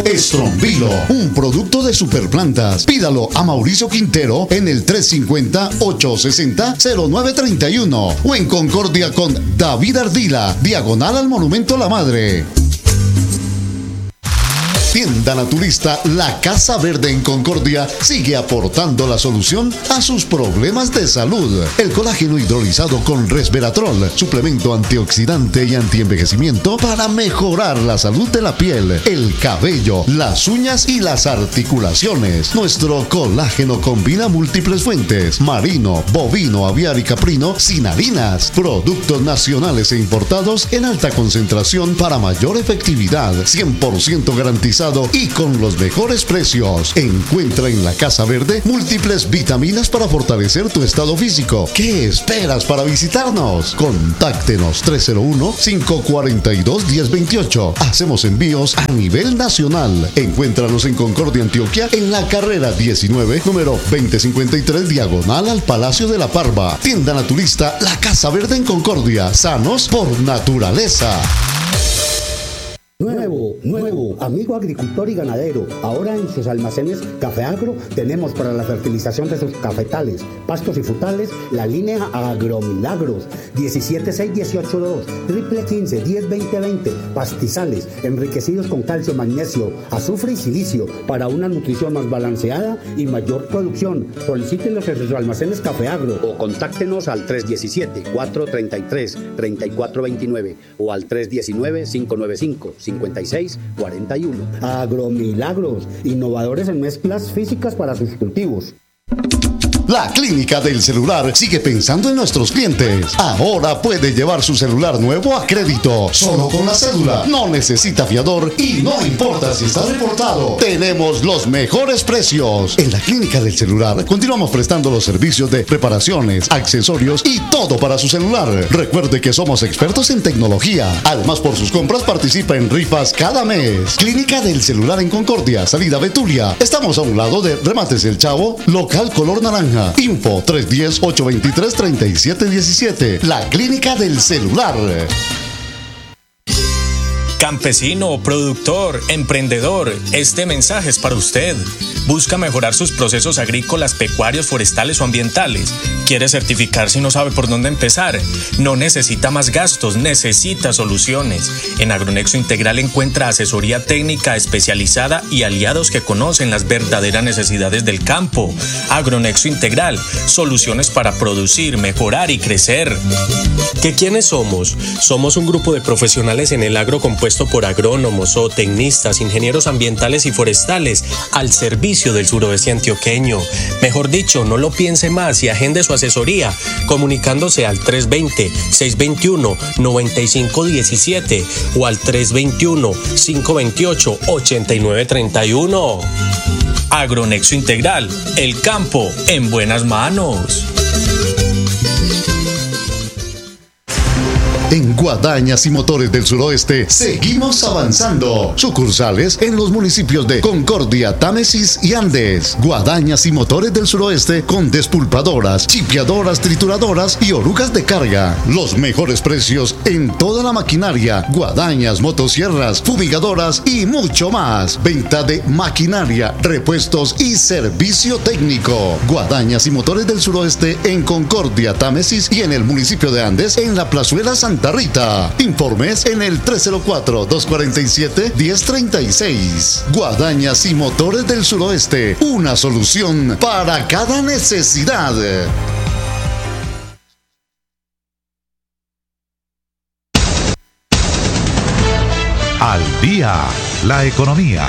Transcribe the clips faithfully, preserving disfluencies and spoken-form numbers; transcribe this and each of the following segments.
Estrombilo, un producto de Superplantas. Pídalo a Mauricio Quintero en el tres cinco cero, ocho seis cero, cero nueve tres uno o en Concordia con David Ardila, diagonal al Monumento a la Madre. Tienda naturista La Casa Verde en Concordia sigue aportando la solución a sus problemas de salud. El colágeno hidrolizado con resveratrol, suplemento antioxidante y antienvejecimiento para mejorar la salud de la piel, el cabello, las uñas y las articulaciones. Nuestro colágeno combina múltiples fuentes: marino, bovino, aviar y caprino, sin harinas. Productos nacionales e importados en alta concentración para mayor efectividad, cien por ciento garantizado y con los mejores precios. Encuentra en La Casa Verde múltiples vitaminas para fortalecer tu estado físico. ¿Qué esperas para visitarnos? Contáctenos tres cero uno, cinco cuatro dos, uno cero dos ocho. Hacemos envíos a nivel nacional. Encuéntranos en Concordia, Antioquia, en la carrera diecinueve, número veinte cincuenta y tres, diagonal al Palacio de la Parva. Tienda naturista La Casa Verde en Concordia. Sanos por naturaleza. Nuevo, nuevo, amigo agricultor y ganadero. Ahora en sus almacenes Café Agro tenemos para la fertilización de sus cafetales, pastos y frutales la línea Agromilagros diecisiete seis dieciocho dos, triple quince, diez veinte veinte, pastizales enriquecidos con calcio, magnesio, azufre y silicio para una nutrición más balanceada y mayor producción. Solicítenos en sus almacenes Café Agro o contáctenos al tres uno siete, cuatro tres tres, tres cuatro dos nueve o al tres uno nueve, cinco nueve cinco, cincuenta y seis cuarenta y uno. Agromilagros, innovadores en mezclas físicas para sus cultivos. La Clínica del Celular sigue pensando en nuestros clientes. Ahora puede llevar su celular nuevo a crédito, solo con la cédula. No necesita fiador y no importa si está reportado. Tenemos los mejores precios. En la Clínica del Celular continuamos prestando los servicios de reparaciones, accesorios y todo para su celular. Recuerde que somos expertos en tecnología. Además, por sus compras participa en rifas cada mes. Clínica del Celular en Concordia, salida Betulia. Estamos a un lado de Remates El Chavo, local color naranja. Info tres uno cero, ocho dos tres, tres siete uno siete. La Clínica del Celular. Campesino, productor, emprendedor, este mensaje es para usted. Busca mejorar sus procesos agrícolas, pecuarios, forestales o ambientales. ¿Quiere certificarse y no sabe por dónde empezar? No necesita más gastos, necesita soluciones. En Agronexo Integral encuentra asesoría técnica especializada y aliados que conocen las verdaderas necesidades del campo. Agronexo Integral, soluciones para producir, mejorar y crecer. ¿Qué quiénes somos? Somos un grupo de profesionales en el agro compuesto por agrónomos, zootecnistas, ingenieros ambientales y forestales al servicio del suroeste antioqueño. Mejor dicho, no lo piense más y agende su asesoría comunicándose al tres dos cero, seis dos uno, nueve cinco uno siete o al tres dos uno, cinco dos ocho, ocho nueve tres uno. Agronexo Integral, el campo en buenas manos. En Guadañas y Motores del Suroeste seguimos avanzando. Sucursales en los municipios de Concordia, Támesis y Andes. Guadañas y Motores del Suroeste con despulpadoras, chipeadoras, trituradoras y orugas de carga. Los mejores precios en toda la maquinaria. Guadañas, motosierras, fumigadoras y mucho más. Venta de maquinaria, repuestos y servicio técnico. Guadañas y Motores del Suroeste en Concordia, Támesis y en el municipio de Andes en la Plazuela Santa Rita. Informes en el tres cero cuatro, dos cuatro siete, uno cero tres seis. Guadañas y Motores del Suroeste, una solución para cada necesidad. Al día, la economía.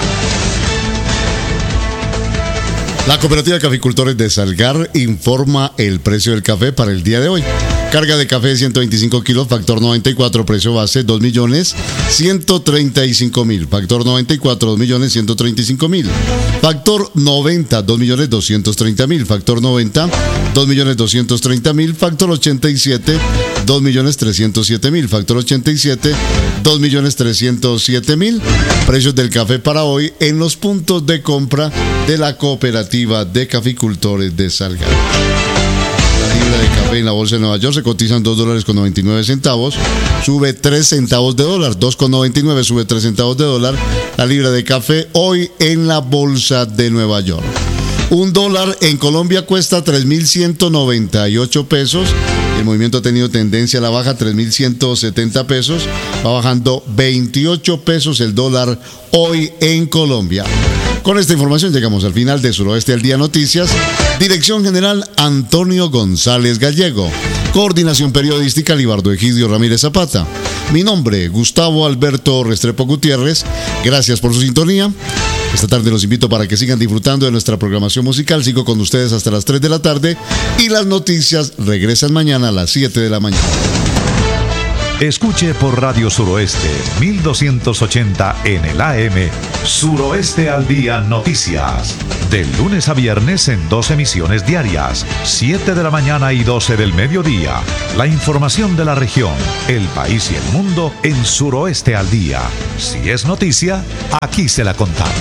La Cooperativa de Caficultores de Salgar informa el precio del café para el día de hoy. Carga de café de ciento veinticinco kilos, factor noventa y cuatro, precio base dos millones ciento treinta y cinco mil. Factor noventa y cuatro, dos millones ciento treinta y cinco mil. Factor noventa, dos millones doscientos treinta mil. Factor noventa, dos millones doscientos treinta mil. Factor ochenta y siete, dos millones trescientos siete mil. Factor ochenta y siete, dos millones trescientos siete mil. Precios del café para hoy en los puntos de compra de la Cooperativa de Caficultores de Salgar. La libra de café en la bolsa de Nueva York se cotizan dos dólares con noventa y nueve centavos, sube tres centavos de dólar, dos con noventa y nueve, sube tres centavos de dólar. La libra de café hoy en la bolsa de Nueva York. Un dólar en Colombia cuesta tres mil ciento noventa y ocho pesos. El movimiento ha tenido tendencia a la baja, tres mil ciento setenta pesos. Va bajando veintiocho pesos el dólar hoy en Colombia. Con esta información llegamos al final de Suroeste al Día Noticias. Dirección General Antonio González Gallego. Coordinación Periodística Libardo Egidio Ramírez Zapata. Mi nombre, Gustavo Alberto Restrepo Gutiérrez. Gracias por su sintonía. Esta tarde los invito para que sigan disfrutando de nuestra programación musical. Sigo con ustedes hasta las tres de la tarde y las noticias regresan mañana a las siete de la mañana. Escuche por Radio Suroeste mil doscientos ochenta en el A M Suroeste al Día Noticias. De lunes a viernes en dos emisiones diarias, siete de la mañana y doce del mediodía. La información de la región, el país y el mundo en Suroeste al Día. Si es noticia, aquí se la contamos.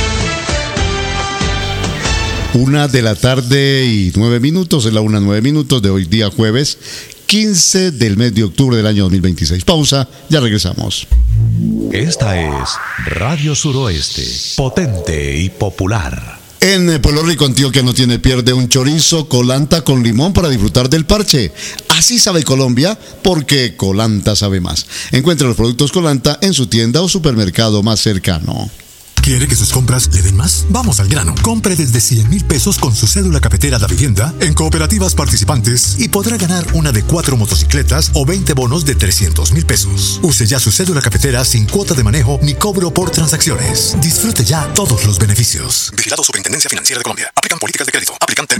Una de la tarde y nueve minutos, es la una nueve minutos de hoy día jueves quince del mes de octubre del año dos mil veintiséis. Pausa, ya regresamos. Esta es Radio Suroeste, potente y popular. En Pueblo Rico, Antioquia, no tiene pierde un chorizo Colanta con limón para disfrutar del parche. Así sabe Colombia, porque Colanta sabe más. Encuentre los productos Colanta en su tienda o supermercado más cercano. ¿Quiere que sus compras le den más? Vamos al grano. Compre desde cien mil pesos con su cédula cafetera da vivienda en cooperativas participantes y podrá ganar una de cuatro motocicletas o veinte bonos de trescientos mil pesos. Use ya su cédula cafetera sin cuota de manejo ni cobro por transacciones. Disfrute ya todos los beneficios. Vigilado Superintendencia Financiera de Colombia. Aplican políticas de crédito. Aplican términos.